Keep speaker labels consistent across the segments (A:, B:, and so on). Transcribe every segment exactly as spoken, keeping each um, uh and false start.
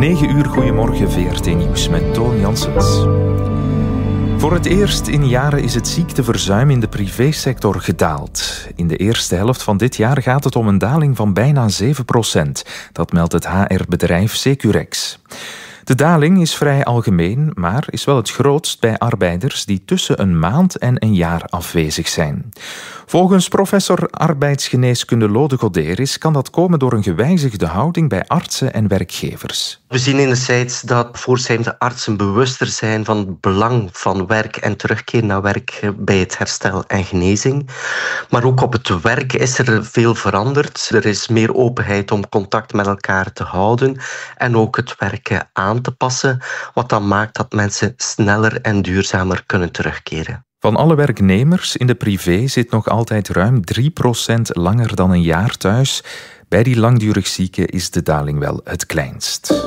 A: negen uur, goedemorgen, V R T Nieuws met Toon Janssens. Voor het eerst in jaren is het ziekteverzuim in de privésector gedaald. In de eerste helft van dit jaar gaat het om een daling van bijna zeven procent. Dat meldt het H R-bedrijf Securex. De daling is vrij algemeen, maar is wel het grootst bij arbeiders die tussen een maand en een jaar afwezig zijn. Volgens professor arbeidsgeneeskunde Lode Goderis kan dat komen door een gewijzigde houding bij artsen en werkgevers.
B: We zien enerzijds dat voortschrijdende artsen bewuster zijn van het belang van werk en terugkeer naar werk bij het herstel en genezing. Maar ook op het werk is er veel veranderd. Er is meer openheid om contact met elkaar te houden en ook het werken aan te passen, wat dan maakt dat mensen sneller en duurzamer kunnen terugkeren.
A: Van alle werknemers in de privé zit nog altijd ruim drie procent langer dan een jaar thuis. Bij die langdurig zieken is de daling wel het kleinst.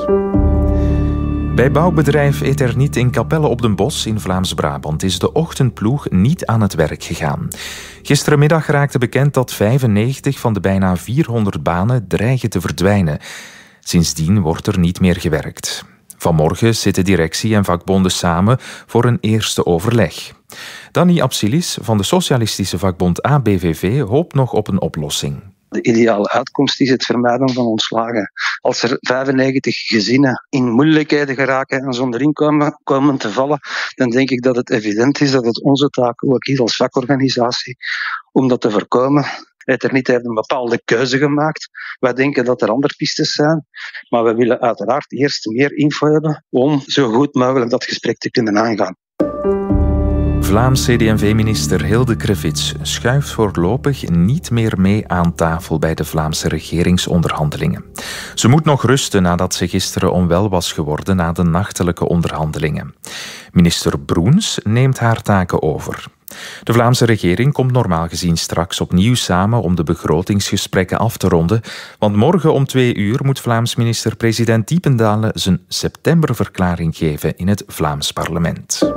A: Bij bouwbedrijf Eternit in Capelle op den Bosch in Vlaams-Brabant is de ochtendploeg niet aan het werk gegaan. Gisterenmiddag raakte bekend dat vijfennegentig van de bijna vierhonderd banen dreigen te verdwijnen. Sindsdien wordt er niet meer gewerkt. Vanmorgen zitten directie en vakbonden samen voor een eerste overleg. Danny Absilis van de socialistische vakbond A B V V hoopt nog op een oplossing.
C: De ideale uitkomst is het vermijden van ontslagen. Als er vijfennegentig gezinnen in moeilijkheden geraken en zonder inkomen komen te vallen, dan denk ik dat het evident is dat het onze taak ook is als vakorganisatie om dat te voorkomen. Eternit heeft een bepaalde keuze gemaakt. Wij denken dat er andere pistes zijn, maar we willen uiteraard eerst meer info hebben om zo goed mogelijk dat gesprek te kunnen aangaan.
A: Vlaams C D en V-minister Hilde Krevits schuift voorlopig niet meer mee aan tafel bij de Vlaamse regeringsonderhandelingen. Ze moet nog rusten nadat ze gisteren onwel was geworden na de nachtelijke onderhandelingen. Minister Broens neemt haar taken over. De Vlaamse regering komt normaal gezien straks opnieuw samen om de begrotingsgesprekken af te ronden, want morgen om twee uur moet Vlaams minister-president Diependalen zijn septemberverklaring geven in het Vlaams parlement.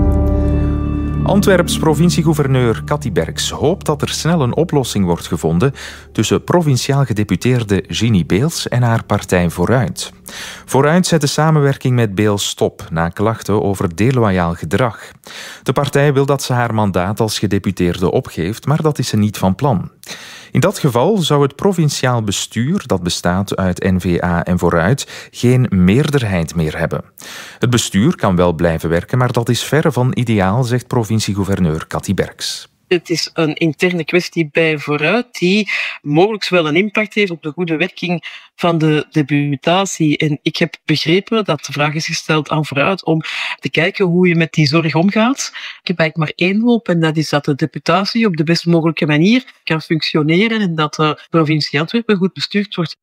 A: Antwerps provinciegouverneur Cathy Berks hoopt dat er snel een oplossing wordt gevonden tussen provinciaal gedeputeerde Ginny Beels en haar partij Vooruit. Vooruit zet de samenwerking met Beels stop na klachten over deloyaal gedrag. De partij wil dat ze haar mandaat als gedeputeerde opgeeft, maar dat is ze niet van plan. In dat geval zou het provinciaal bestuur, dat bestaat uit N V A en Vooruit, geen meerderheid meer hebben. Het bestuur kan wel blijven werken, maar dat is verre van ideaal, zegt provinciegouverneur Cathy Berks.
D: Het is een interne kwestie bij Vooruit die mogelijk wel een impact heeft op de goede werking van de deputatie. En ik heb begrepen dat de vraag is gesteld aan Vooruit om te kijken hoe je met die zorg omgaat. Ik heb eigenlijk maar één hoop en dat is dat de deputatie op de best mogelijke manier kan functioneren en dat de provincie Antwerpen goed bestuurd wordt.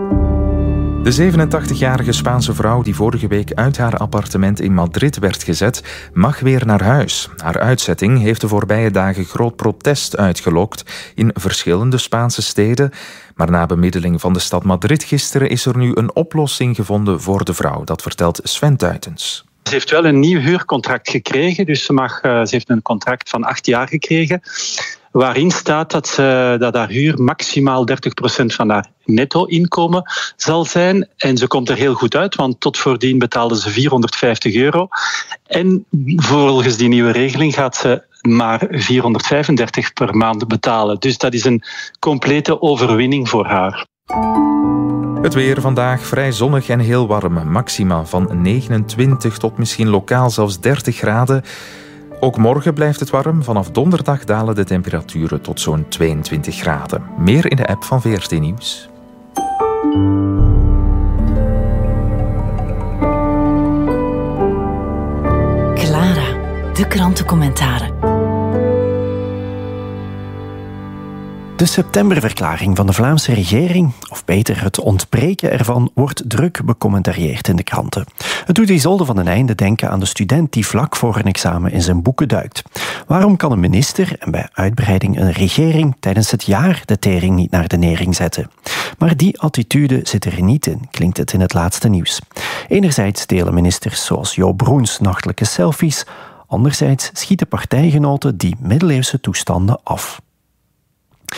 A: De zevenentachtigjarige Spaanse vrouw die vorige week uit haar appartement in Madrid werd gezet, mag weer naar huis. Haar uitzetting heeft de voorbije dagen groot protest uitgelokt in verschillende Spaanse steden. Maar na bemiddeling van de stad Madrid gisteren is er nu een oplossing gevonden voor de vrouw. Dat vertelt Sven Tuitens.
E: Ze heeft wel een nieuw huurcontract gekregen, dus ze, mag, ze heeft een contract van acht jaar gekregen, waarin staat dat, ze, dat haar huur maximaal dertig procent van haar netto-inkomen zal zijn. En ze komt er heel goed uit, want tot voordien betaalde ze vierhonderdvijftig euro. En volgens die nieuwe regeling gaat ze maar vierhonderdvijfendertig per maand betalen. Dus dat is een complete overwinning voor haar.
A: Het weer vandaag vrij zonnig en heel warm. Maxima van negenentwintig tot misschien lokaal zelfs dertig graden. Ook morgen blijft het warm. Vanaf donderdag dalen de temperaturen tot zo'n tweeëntwintig graden. Meer in de app van V R T Nieuws.
F: Clara, de krantencommentaren. De septemberverklaring van de Vlaamse regering, of beter het ontbreken ervan, wordt druk becommentarieerd in de kranten. Het doet Isolde van den Einde denken aan de student die vlak voor een examen in zijn boeken duikt. Waarom kan een minister en bij uitbreiding een regering tijdens het jaar de tering niet naar de nering zetten? Maar die attitude zit er niet in, klinkt het in het laatste nieuws. Enerzijds delen ministers zoals Jo Broens nachtelijke selfies, anderzijds schieten partijgenoten die middeleeuwse toestanden af.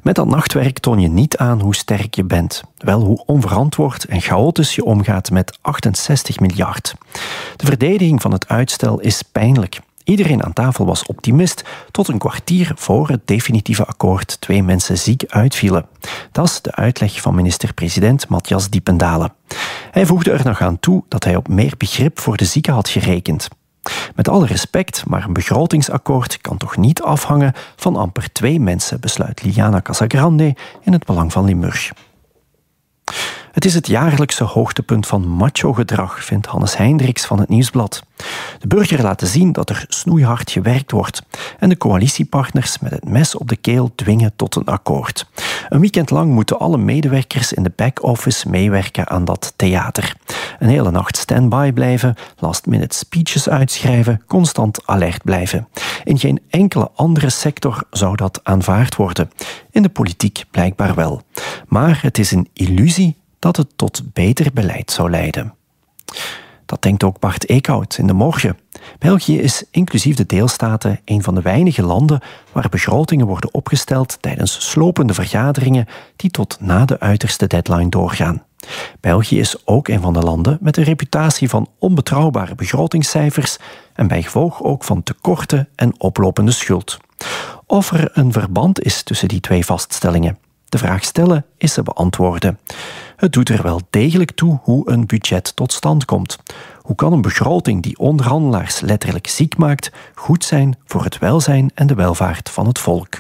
F: Met dat nachtwerk toon je niet aan hoe sterk je bent. Wel hoe onverantwoord en chaotisch je omgaat met achtenzestig miljard. De verdediging van het uitstel is pijnlijk. Iedereen aan tafel was optimist tot een kwartier voor het definitieve akkoord twee mensen ziek uitvielen. Dat is de uitleg van minister-president Matthias Diependalen. Hij voegde er nog aan toe dat hij op meer begrip voor de zieken had gerekend. Met alle respect, maar een begrotingsakkoord kan toch niet afhangen van amper twee mensen, besluit Liliana Casagrande in het Belang van Limburg. Het is het jaarlijkse hoogtepunt van macho-gedrag, vindt Hannes Heindriks van het Nieuwsblad. De burger laten zien dat er snoeihard gewerkt wordt en de coalitiepartners met het mes op de keel dwingen tot een akkoord. Een weekend lang moeten alle medewerkers in de back-office meewerken aan dat theater. Een hele nacht stand-by blijven, last-minute speeches uitschrijven, constant alert blijven. In geen enkele andere sector zou dat aanvaard worden. In de politiek blijkbaar wel. Maar het is een illusie dat het tot beter beleid zou leiden. Dat denkt ook Bart Eekhout in De Morgen. België is inclusief de deelstaten een van de weinige landen waar begrotingen worden opgesteld tijdens slopende vergaderingen die tot na de uiterste deadline doorgaan. België is ook een van de landen met een reputatie van onbetrouwbare begrotingscijfers en bijgevolg ook van tekorten en oplopende schuld. Of er een verband is tussen die twee vaststellingen? De vraag stellen is te beantwoorden. Het doet er wel degelijk toe hoe een budget tot stand komt. Hoe kan een begroting die onderhandelaars letterlijk ziek maakt goed zijn voor het welzijn en de welvaart van het volk?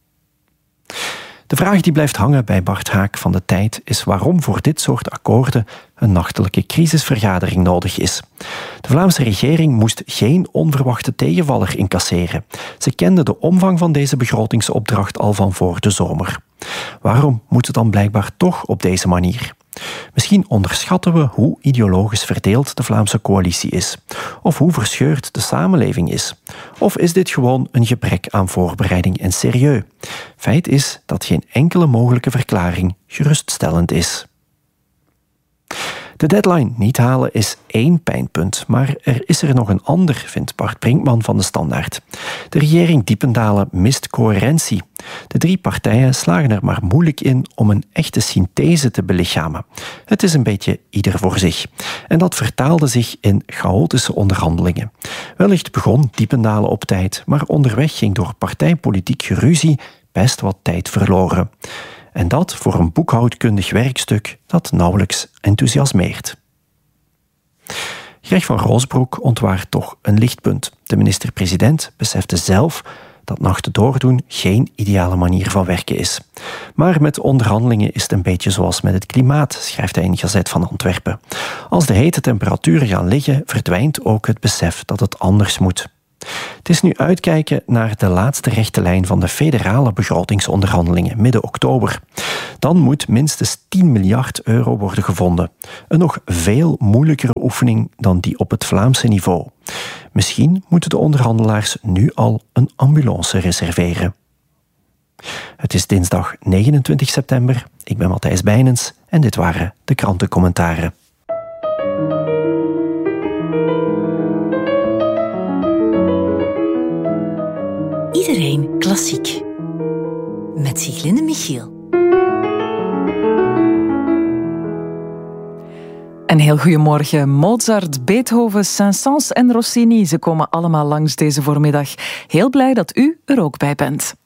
F: De vraag die blijft hangen bij Bart Haak van De Tijd is waarom voor dit soort akkoorden een nachtelijke crisisvergadering nodig is. De Vlaamse regering moest geen onverwachte tegenvaller incasseren. Ze kende de omvang van deze begrotingsopdracht al van voor de zomer. Waarom moet het dan blijkbaar toch op deze manier? Misschien onderschatten we hoe ideologisch verdeeld de Vlaamse coalitie is. Of hoe verscheurd de samenleving is. Of is dit gewoon een gebrek aan voorbereiding en serieus? Feit is dat geen enkele mogelijke verklaring geruststellend is. De deadline niet halen is één pijnpunt, maar er is er nog een ander, vindt Bart Brinkman van De Standaard. De regering Diependalen mist coherentie. De drie partijen slagen er maar moeilijk in om een echte synthese te belichamen. Het is een beetje ieder voor zich. En dat vertaalde zich in chaotische onderhandelingen. Wellicht begon Diependalen op tijd, maar onderweg ging door partijpolitiek geruzie best wat tijd verloren. En dat voor een boekhoudkundig werkstuk dat nauwelijks enthousiasmeert. Greg van Roosbroek ontwaart toch een lichtpunt. De minister-president besefte zelf dat nachten doordoen geen ideale manier van werken is. Maar met onderhandelingen is het een beetje zoals met het klimaat, schrijft hij in Gazet van Antwerpen. Als de hete temperaturen gaan liggen, verdwijnt ook het besef dat het anders moet. Het is nu uitkijken naar de laatste rechte lijn van de federale begrotingsonderhandelingen midden oktober. Dan moet minstens tien miljard euro worden gevonden. Een nog veel moeilijkere oefening dan die op het Vlaamse niveau. Misschien moeten de onderhandelaars nu al een ambulance reserveren. Het is dinsdag negenentwintig september. Ik ben Matthijs Bijnens en dit waren de krantencommentaren.
G: Iedereen klassiek. Met Sieglinde Michiel.
H: Een heel goedemorgen. Mozart, Beethoven, Saint-Saëns en Rossini, ze komen allemaal langs deze voormiddag. Heel blij dat u er ook bij bent.